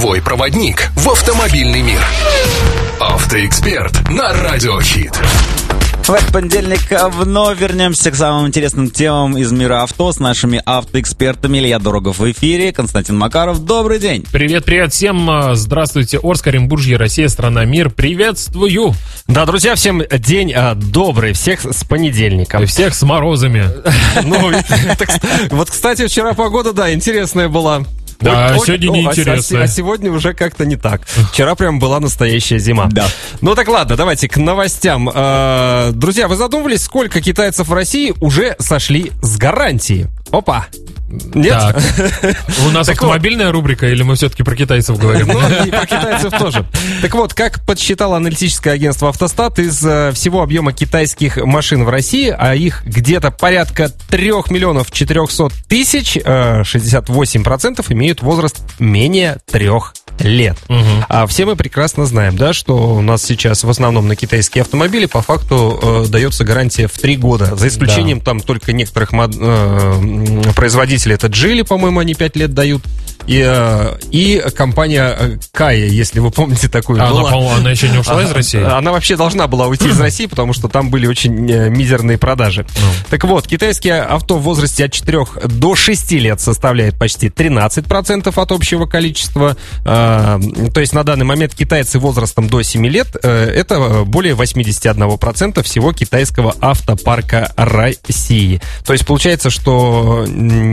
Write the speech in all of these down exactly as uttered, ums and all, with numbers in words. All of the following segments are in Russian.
Твой проводник в автомобильный мир. Автоэксперт на Радио Хит. В этот понедельник вновь вернемся к самым интересным темам из мира авто с нашими автоэкспертами. Илья Дорогов в эфире, Константин Макаров. Добрый день. Привет-привет всем. Здравствуйте. Орск, Оренбуржье, Россия, страна, мир. Приветствую. Да, друзья, всем день а, добрый. Всех с понедельником. И всех с морозами. Ну, вот, кстати, вчера погода, да, интересная была. Да, Ой, сегодня неинтересно. А, а сегодня уже как-то не так. Вчера прям была настоящая зима. Да. Ну так ладно, давайте к новостям. Э, друзья, вы задумывались, сколько китайцев в России уже сошли с гарантии? Опа! Нет? Так. У нас так автомобильная вот. Рубрика, или мы все-таки про китайцев говорим? Ну, и про китайцев тоже. Так вот, как подсчитало аналитическое агентство «Автостат», из uh, всего объема китайских машин в России, а их где-то порядка трех миллионов четырехсот тысяч, uh, шестьдесят восемь процентов имеют возраст менее трех лет. Угу. А все мы прекрасно знаем, да, что у нас сейчас в основном на китайские автомобили по факту э, дается гарантия в три года. За исключением да. там только некоторых мод, э, производителей. Это Geely, по-моему, они пять лет дают. И, э, и компания Кая, если вы помните такую. А была. Она, она еще не ушла а, из России? Она вообще должна была уйти из России, потому что там были очень мизерные продажи. Ну. Так вот, китайские авто в возрасте от четырёх до шести лет составляет почти тринадцать процентов от общего количества. То есть на данный момент китайцы возрастом до семи лет это более восемьдесят один процент всего китайского автопарка России. То есть получается, что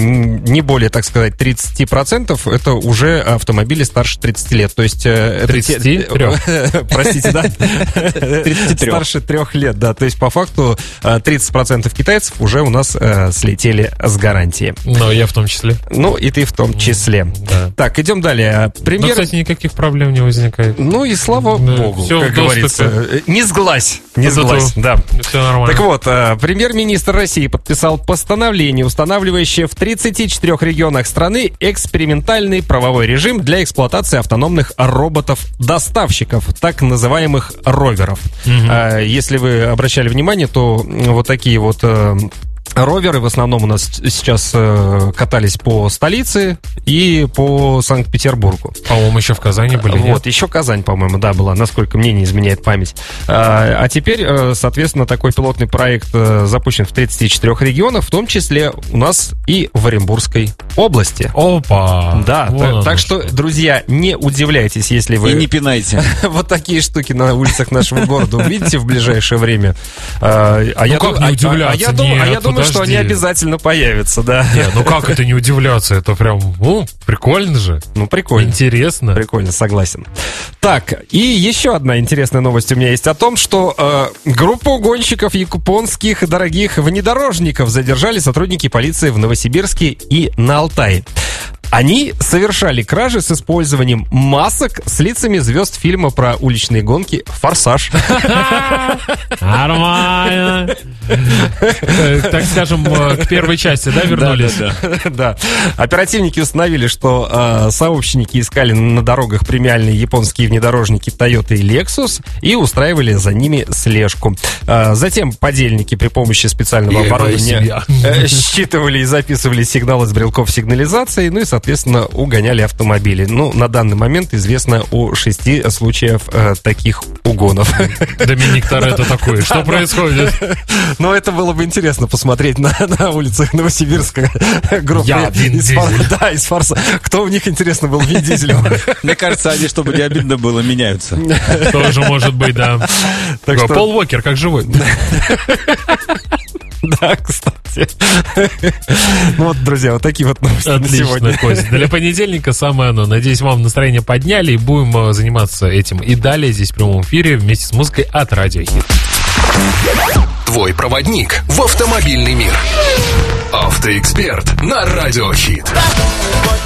не более, так сказать, тридцать процентов это уже автомобили старше тридцати лет. То есть тридцать три? Простите, да? тридцать три. Старше трех лет, да. То есть по факту тридцать процентов китайцев уже у нас слетели с гарантии. Ну, я в том числе. Ну, и ты в том числе. Да. Так, идем далее. Пример... Ну, кстати, никаких проблем не возникает. Ну и слава да. богу, все как говорится. Не сглазь, не сглазь, да. Все нормально. Так вот, премьер-министр России подписал постановление, устанавливающее в тридцати четырёх регионах страны экспериментальный правовой режим для эксплуатации автономных роботов-доставщиков, так называемых роверов. Угу. Если вы обращали внимание, то вот такие вот... роверы в основном у нас сейчас э, катались по столице и по Санкт-Петербургу. По-моему, еще в Казани были, Вот, нет? еще Казань, по-моему, да, была, насколько мне не изменяет память. А, а теперь, э, соответственно, такой пилотный проект э, запущен в тридцати четырёх регионах, в том числе у нас и в Оренбургской области. Опа! Да, так, так что, друзья, не удивляйтесь, если вы... И не пинайте. Вот такие штуки на улицах нашего города увидите в ближайшее время. А я думаю, что они обязательно появятся, да. Нет, ну как это не удивляться? Это прям, ну, прикольно же. Ну, прикольно. Интересно. Прикольно, согласен. Так, и еще одна интересная новость у меня есть о том, что э, группу угонщиков японских дорогих внедорожников задержали сотрудники полиции в Новосибирске и на Алтае. Они совершали кражи с использованием масок с лицами звезд фильма про уличные гонки «Форсаж». Нормально. Так скажем, к первой части, да, вернулись? Да, да, да. Да. Оперативники установили, что э, сообщники искали на дорогах премиальные японские внедорожники Toyota и Lexus и устраивали за ними слежку. Э, затем подельники при помощи специального оборудования э, считывали и записывали сигналы с брелков сигнализации, ну и, соответственно, угоняли автомобили. Ну, на данный момент известно о шести случаях э, таких угонов. Доминик Торетто такой. Что происходит? Ну, это было бы интересно посмотреть на, на улицах Новосибирска. Группы Я, Вин из, Дизель. Да, из Форса. Кто у них, интересно, был Вин Дизель? Мне кажется, они, чтобы не обидно было, меняются. Тоже может быть, да. Так что... Пол Уокер, как живой. Да, кстати. Ну вот, друзья, вот такие вот новости Отлично, на сегодня. Кость. Для понедельника самое оно. Надеюсь, вам настроение подняли, и будем заниматься этим и далее здесь в прямом эфире вместе с музыкой от Радио Хит. Твой проводник в автомобильный мир. Автоэксперт на Радио Хит.